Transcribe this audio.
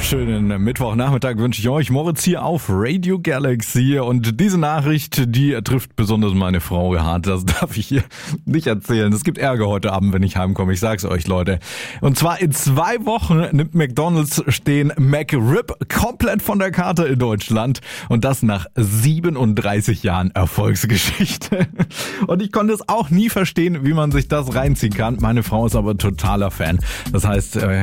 Schönen Mittwochnachmittag wünsche ich euch. Moritz hier auf Radio Galaxy. Und diese Nachricht, die trifft besonders meine Frau hart. Das darf ich hier nicht erzählen. Es gibt Ärger heute Abend, wenn ich heimkomme. Ich sag's euch, Leute. Und zwar in 2 Wochen nimmt McDonald's den McRib komplett von der Karte in Deutschland. Und das nach 37 Jahren Erfolgsgeschichte. Und ich konnte es auch nie verstehen, wie man sich das reinziehen kann. Meine Frau ist aber totaler Fan. Das heißt,